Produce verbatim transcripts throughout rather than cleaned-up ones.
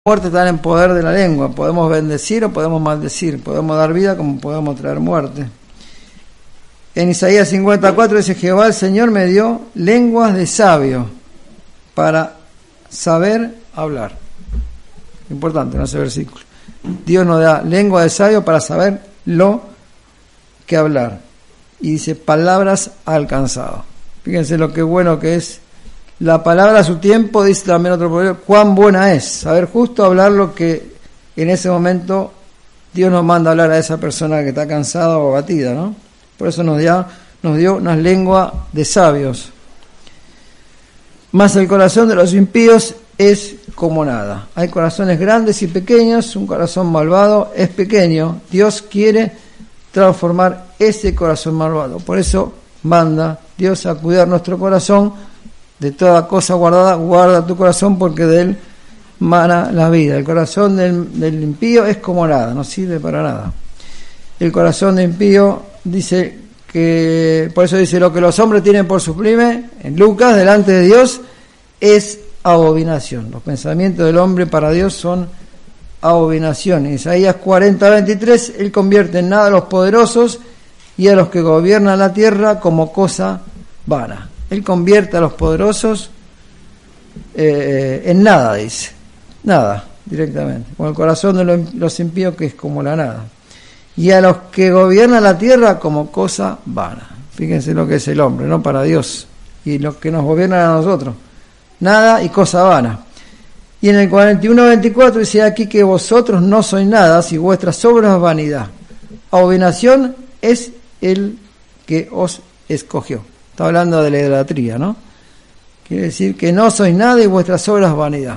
muerte están en poder de la lengua. Podemos bendecir o podemos maldecir. Podemos dar vida como podemos traer muerte. En Isaías cincuenta y cuatro dice: Jehová el Señor me dio lenguas de sabio para saber hablar. Importante, ¿no? Ese versículo. Dios nos da lengua de sabio para saber lo que hablar. Y dice: palabras alcanzado. Fíjense lo que bueno que es la palabra a su tiempo. Dice también otro poder, cuán buena es. Saber justo hablar lo que en ese momento Dios nos manda hablar a esa persona que está cansada o abatida, ¿no? Por eso nos dio, nos dio una lengua de sabios. Mas el corazón de los impíos es como nada. Hay corazones grandes y pequeños. Un corazón malvado es pequeño. Dios quiere transformar ese corazón malvado. Por eso manda Dios a cuidar nuestro corazón. De toda cosa guardada, guarda tu corazón, porque de él mana la vida. El corazón del, del impío es como nada, no sirve para nada. El corazón del impío dice que, por eso dice, lo que los hombres tienen por sublime, en Lucas, delante de Dios, es abominación. Los pensamientos del hombre para Dios son abominación. En Isaías cuarenta, veintitrés, él convierte en nada a los poderosos y a los que gobiernan la tierra como cosa vana. Él convierte a los poderosos eh, en nada, dice. Nada, directamente. Con el corazón de los impíos, que es como la nada. Y a los que gobiernan la tierra como cosa vana. Fíjense lo que es el hombre, ¿no? Para Dios. Y los que nos gobiernan a nosotros. Nada y cosa vana. Y en el cuarenta y uno, veinticuatro dice aquí que vosotros no sois nada, si vuestras obras es vanidad. Abominación es el que os escogió. Está hablando de la idolatría, ¿no? Quiere decir que no sois nada y vuestras obras vanidad.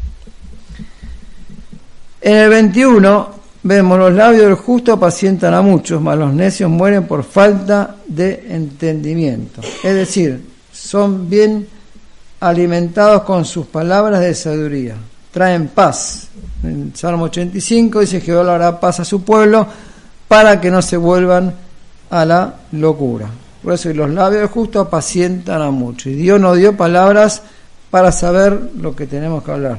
En el veintiuno vemos: los labios del justo apacientan a muchos, mas los necios mueren por falta de entendimiento. Es decir, son bien alimentados con sus palabras de sabiduría. Traen paz. En el Salmo ochenta y cinco dice: Jehová le hará paz a su pueblo para que no se vuelvan a la locura. Por eso los labios del justo apacientan a mucho. Y Dios nos dio palabras para saber lo que tenemos que hablar.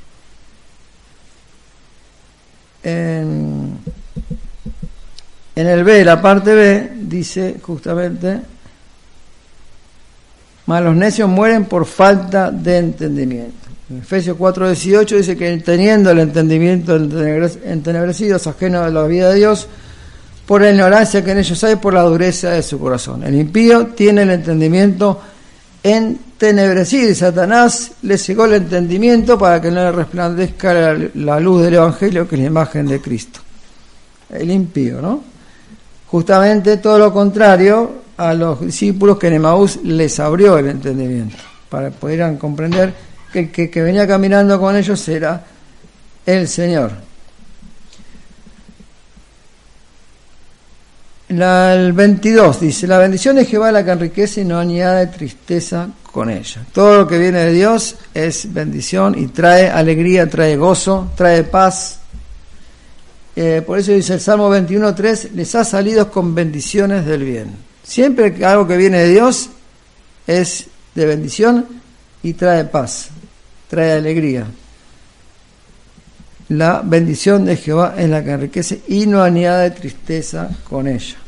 En, en el B, la parte B, dice justamente: mas los necios mueren por falta de entendimiento. En Efesios cuatro, dieciocho dice que teniendo el entendimiento entenebrecidos, ajenos de la vida de Dios, por la ignorancia que en ellos hay, por la dureza de su corazón. El impío tiene el entendimiento entenebrecido, y Satanás le cegó el entendimiento para que no le resplandezca la, la luz del Evangelio, que es la imagen de Cristo. El impío, ¿no? Justamente todo lo contrario a los discípulos, que en Emaús les abrió el entendimiento, para que pudieran comprender que el que, que venía caminando con ellos era el Señor. La, el veintidós dice: la bendición de Jehová es la que enriquece y no añade tristeza con ella. Todo lo que viene de Dios es bendición y trae alegría, trae gozo, trae paz. Eh, por eso dice el Salmo veintiuno, tres: les ha salido con bendiciones del bien. Siempre que algo que viene de Dios es de bendición y trae paz, trae alegría. La bendición de Jehová es la que enriquece y no añade tristeza con ella.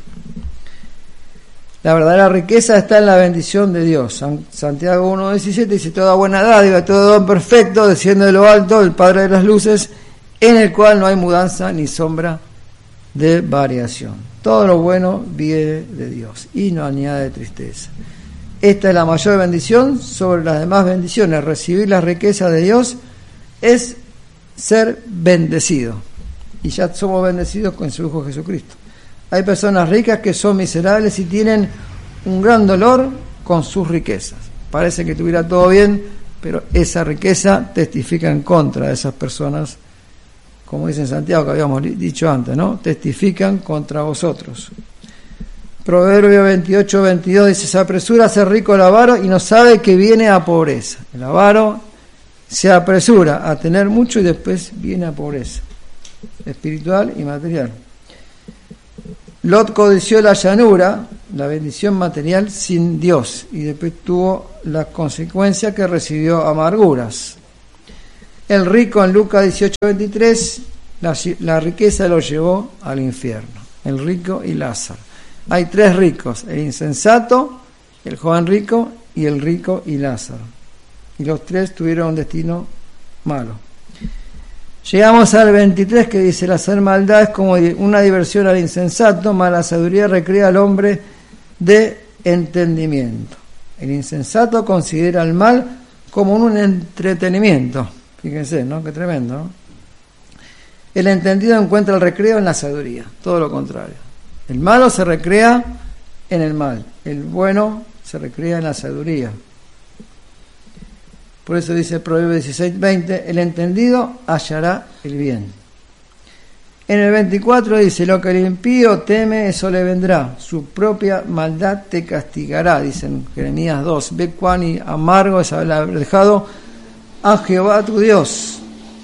La verdadera riqueza está en la bendición de Dios. Santiago uno, diecisiete dice: toda buena dádiva, todo don perfecto desciende de lo alto, el Padre de las luces, en el cual no hay mudanza ni sombra de variación. Todo lo bueno viene de Dios y no añade tristeza. Esta es la mayor bendición sobre las demás bendiciones. Recibir la riqueza de Dios es ser bendecido, y ya somos bendecidos con su Hijo Jesucristo. Hay personas ricas que son miserables y tienen un gran dolor con sus riquezas. Parece que tuviera todo bien, pero esa riqueza testifica en contra de esas personas, como dice en Santiago, que habíamos dicho antes, ¿no? Testifican contra vosotros. Proverbio veintiocho, veintidós dice: se apresura a ser rico el avaro y no sabe que viene a pobreza. El avaro se apresura a tener mucho y después viene a pobreza espiritual y material. Lot codició la llanura, la bendición material, sin Dios, y después tuvo las consecuencias que recibió amarguras. El rico en Lucas dieciocho veintitrés, la, la riqueza lo llevó al infierno. El rico y Lázaro. Hay tres ricos, el insensato, el joven rico y el rico y Lázaro. Y los tres tuvieron un destino malo. Llegamos al veintitrés, que dice: el hacer maldad es como una diversión al insensato, mas la sabiduría recrea al hombre de entendimiento. El insensato considera el mal como un entretenimiento. Fíjense, ¿no? Qué tremendo, ¿no? El entendido encuentra el recreo en la sabiduría, todo lo contrario. El malo se recrea en el mal, el bueno se recrea en la sabiduría. Por eso dice Proverbios dieciséis veinte: el entendido hallará el bien. En el veinticuatro dice: lo que el impío teme, eso le vendrá, su propia maldad te castigará, dice en Jeremías dos. Ve cuán y amargo es haber dejado a Jehová tu Dios.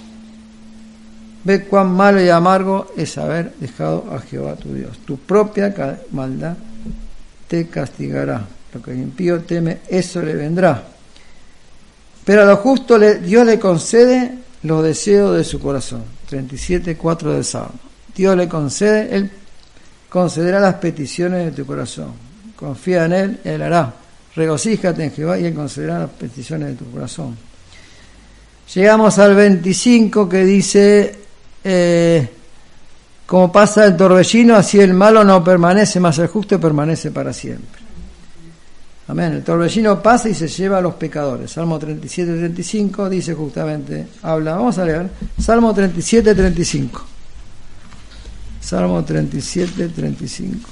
Ve cuán malo y amargo es haber dejado a Jehová tu Dios. Tu propia maldad te castigará. Lo que el impío teme, eso le vendrá. Pero a lo justo le, Dios le concede los deseos de su corazón. treinta y siete cuatro del Salmo. Dios le concede, Él concederá las peticiones de tu corazón. Confía en Él, Él hará. Regocíjate en Jehová y Él concederá las peticiones de tu corazón. Llegamos al veinticinco, que dice: eh, como pasa el torbellino, así el malo no permanece, mas el justo permanece para siempre. Amén. El torbellino pasa y se lleva a los pecadores. Salmo treinta y siete treinta y cinco dice justamente, habla, vamos a leer, Salmo treinta y siete treinta y cinco. Salmo treinta y siete treinta y cinco.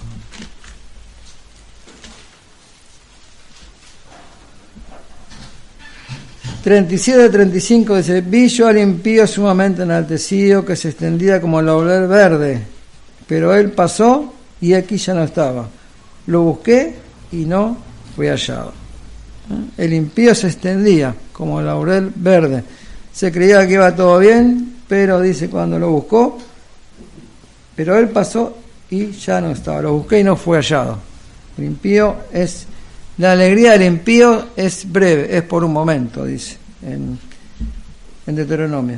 treinta y siete treinta y cinco dice: vi yo al impío sumamente enaltecido, que se extendía como el laurel verde, pero él pasó y aquí ya no estaba. Lo busqué y no fue hallado. El impío se extendía como el laurel verde. Se creía que iba todo bien, pero dice cuando lo buscó, pero él pasó y ya no estaba. Lo busqué y no fue hallado. El impío es, la alegría del impío es breve, es por un momento, dice en, en Deuteronomio.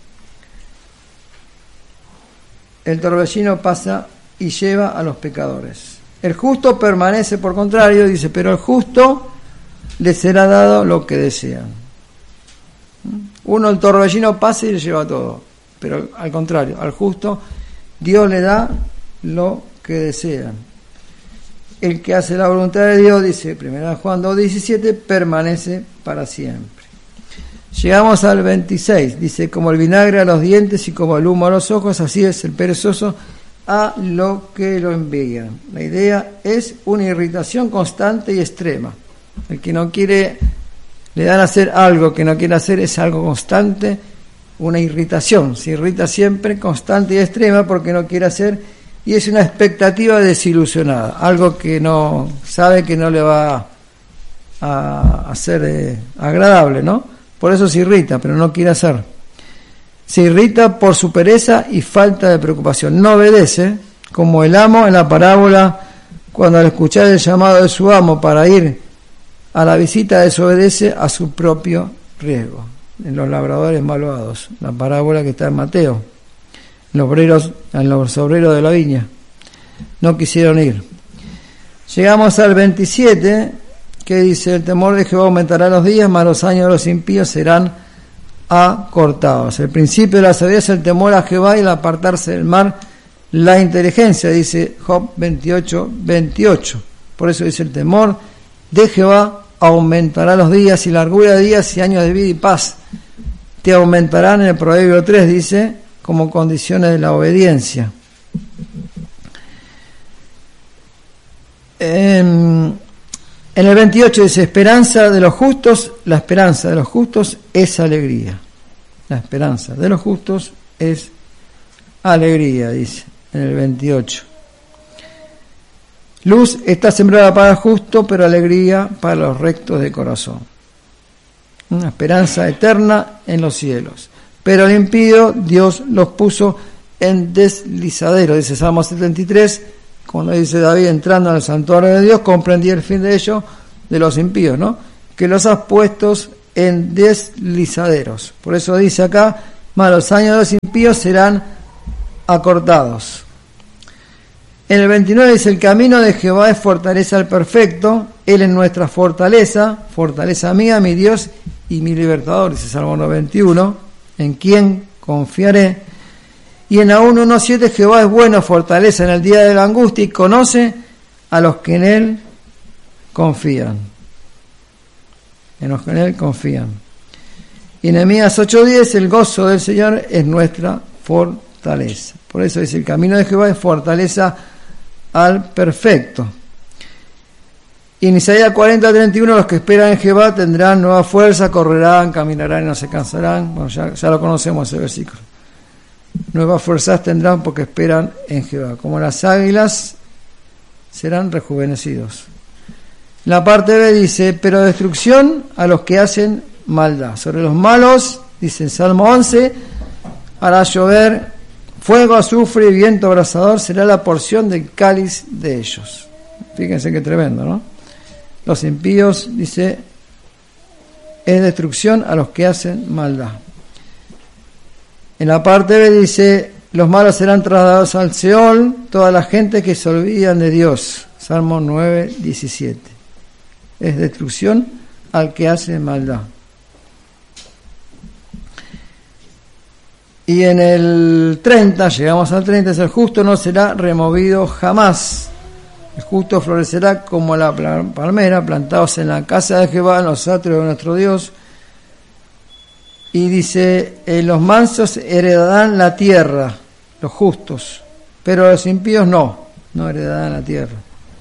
El torbellino pasa y lleva a los pecadores. El justo permanece, por contrario, dice, pero al justo le será dado lo que desean. Uno, el torbellino pasa y le lleva todo, pero al contrario, al justo Dios le da lo que desean. El que hace la voluntad de Dios, dice primera Juan dos diecisiete, permanece para siempre. Llegamos al veintiséis, dice: como el vinagre a los dientes y como el humo a los ojos, así es el perezoso a lo que lo envían. La idea es una irritación constante y extrema. El que no quiere, le dan a hacer algo que no quiere hacer, es algo constante, una irritación, se irrita siempre, constante y extrema, porque no quiere hacer, y es una expectativa desilusionada, algo que no sabe que no le va a hacer eh, agradable, ¿no? Por eso se irrita, pero no quiere hacer. Se irrita por su pereza y falta de preocupación. No obedece, como el amo en la parábola, cuando al escuchar el llamado de su amo para ir a la visita, desobedece a su propio riesgo. En los labradores malvados, la parábola que está en Mateo, los obreros, en los obreros de la viña, no quisieron ir. Llegamos al veintisiete, que dice: el temor de Jehová aumentará los días, mas los años de los impíos serán acortados. El principio de la sabiduría es el temor a Jehová y el apartarse del mal, la inteligencia, dice Job veintiocho veintiocho. Por eso dice: el temor de Jehová aumentará los días, y largura de días y años de vida y paz te aumentarán. En el Proverbio tres dice, como condiciones de la obediencia. En, en el veintiocho dice: esperanza de los justos, la esperanza de los justos es alegría. La esperanza de los justos es alegría, dice en el veintiocho. Luz está sembrada para el justo, pero alegría para los rectos de corazón. Una esperanza eterna en los cielos. Pero el impío, Dios los puso en deslizadero, dice Salmo setenta y tres, cuando dice David: entrando en el santuario de Dios, comprendí el fin de ellos, de los impíos, ¿no? Que los has puesto en deslizaderos. Por eso dice acá, mas los años de los impíos serán acortados. En el veintinueve dice, el camino de Jehová es fortaleza al perfecto, Él es nuestra fortaleza, fortaleza mía, mi Dios y mi libertador, dice Salmo noventa y uno, en quien confiaré. Y en Nahum uno siete, Jehová es bueno, fortaleza en el día de la angustia y conoce a los que en Él confían. En los que en Él confían. Y en Nehemías ocho diez, el gozo del Señor es nuestra fortaleza. Por eso dice, el camino de Jehová es fortaleza al perfecto. Y en Isaías cuarenta treinta y uno, los que esperan en Jehová tendrán nueva fuerza, correrán, caminarán y no se cansarán. Bueno, ya, ya lo conocemos ese versículo. Nuevas fuerzas tendrán porque esperan en Jehová. Como las águilas serán rejuvenecidos. La parte B dice, pero destrucción a los que hacen maldad. Sobre los malos, dice en Salmo once, hará llover fuego, azufre y viento abrasador, será la porción del cáliz de ellos. Fíjense qué tremendo, ¿no? Los impíos, dice, es destrucción a los que hacen maldad. En la parte B dice, los malos serán trasladados al Seol, toda la gente que se olvidan de Dios. Salmo nueve diecisiete. Es destrucción al que hace maldad. Y en el treinta, llegamos al treinta, es el justo no será removido jamás. El justo florecerá como la palmera, plantados en la casa de Jehová, en los atrios de nuestro Dios. Y dice, eh, los mansos heredarán la tierra, los justos, pero los impíos no, no heredarán la tierra.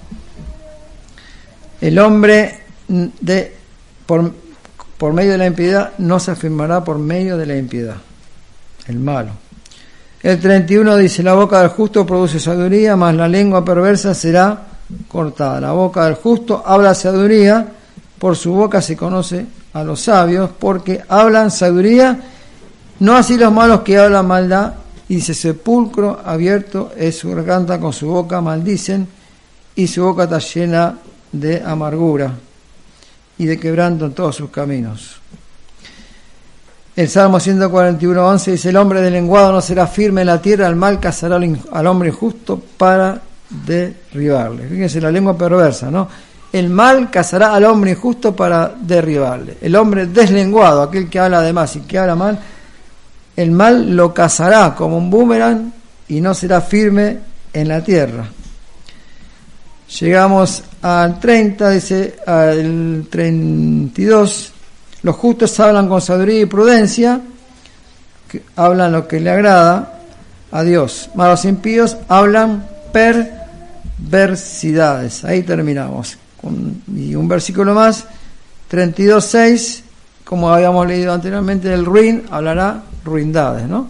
El hombre de por, por medio de la impiedad no se afirmará por medio de la impiedad, el malo. El treinta y uno dice, la boca del justo produce sabiduría, mas la lengua perversa será cortada. La boca del justo habla sabiduría, por su boca se conoce a los sabios, porque hablan sabiduría, no así los malos que hablan maldad. Y dice, sepulcro abierto es su garganta, con su boca maldicen, y su boca está llena de amargura y de quebranto en todos sus caminos. El Salmo ciento cuarenta y uno, once dice, el hombre deslenguado no será firme en la tierra, el mal cazará al hombre injusto para derribarle. Fíjense la lengua perversa, ¿no? El mal cazará al hombre injusto para derribarle. El hombre deslenguado, aquel que habla de más y que habla mal, el mal lo cazará como un boomerang y no será firme en la tierra. Llegamos al treinta, dice, al treinta y dos, los justos hablan con sabiduría y prudencia, que hablan lo que le agrada a Dios, mas los impíos hablan perversidades. Ahí terminamos. Con, y un versículo más, treinta y dos, seis, como habíamos leído anteriormente, el ruin hablará ruindades, ¿no?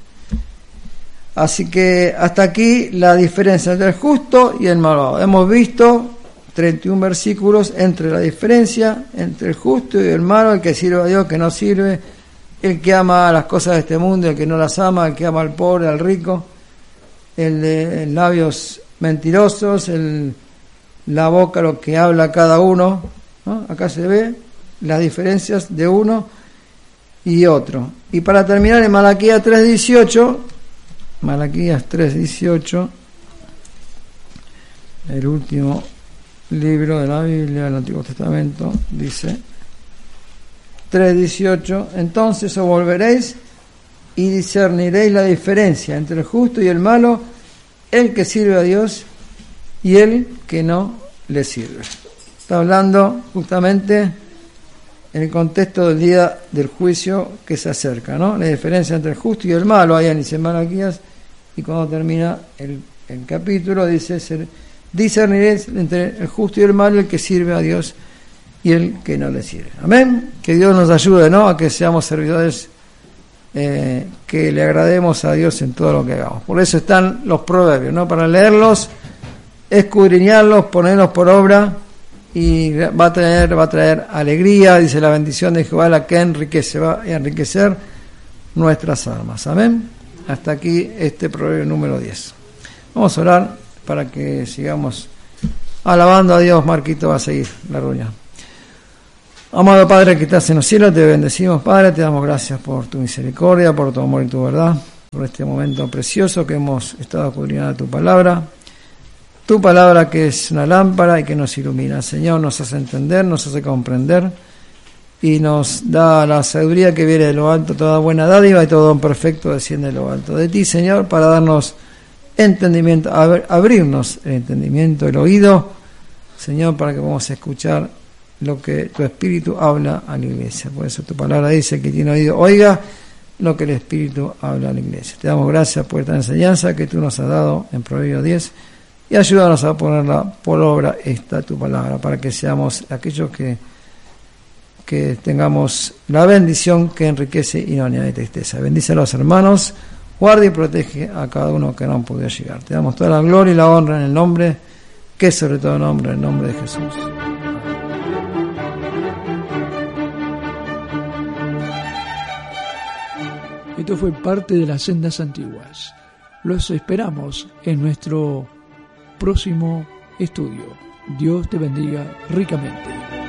Así que hasta aquí la diferencia entre el justo y el malvado. Hemos visto treinta y uno versículos entre la diferencia entre el justo y el malo, el que sirve a Dios, que no sirve, el que ama las cosas de este mundo, el que no las ama, el que ama al pobre, al rico, el de labios mentirosos, el, la boca, lo que habla cada uno, ¿no? Acá se ve las diferencias de uno y otro. Y para terminar, en Malaquías tres dieciocho, Malaquías tres dieciocho, el último libro de la Biblia del Antiguo Testamento, dice tres dieciocho, entonces os volveréis y discerniréis la diferencia entre el justo y el malo, el que sirve a Dios y el que no le sirve. Está hablando justamente en el contexto del día del juicio que se acerca, ¿no? La diferencia entre el justo y el malo, ahí dice Malaquías, y cuando termina el, el capítulo dice, discerniréis entre el justo y el malo, el que sirve a Dios y el que no le sirve. Amén. Que Dios nos ayude, ¿no?, a que seamos servidores eh, que le agrademos a Dios en todo lo que hagamos. Por eso están los proverbios, ¿no?, para leerlos, escudriñarlos, ponerlos por obra, y va a traer, va a traer alegría. Dice, la bendición de Jehová la que enriquece, va a enriquecer nuestras almas. Amén. Hasta aquí este proverbio número diez. Vamos a orar para que sigamos alabando a Dios. Marquito va a seguir la reunión. Amado Padre que estás en los cielos, te bendecimos, Padre, te damos gracias por tu misericordia, por tu amor y tu verdad, por este momento precioso que hemos estado escudriñando tu palabra, tu palabra que es una lámpara y que nos ilumina. Señor, nos hace entender, nos hace comprender y nos da la sabiduría que viene de lo alto, toda buena dádiva y todo don perfecto desciende de lo alto de ti, Señor, para darnos entendimiento, abrirnos el entendimiento, el oído, Señor, para que podamos escuchar lo que tu Espíritu habla a la iglesia. Por eso tu palabra dice que tiene oído, oiga lo que el Espíritu habla a la iglesia. Te damos gracias por esta enseñanza que tú nos has dado en Proverbios diez y ayúdanos a ponerla por obra esta tu palabra, para que seamos aquellos que, que tengamos la bendición que enriquece y no añade tristeza. Bendice a los hermanos, guarda y protege a cada uno que no han podido llegar. Te damos toda la gloria y la honra en el nombre, que es sobre todo nombre, en el nombre de Jesús. Esto fue parte de las sendas antiguas. Los esperamos en nuestro próximo estudio. Dios te bendiga ricamente.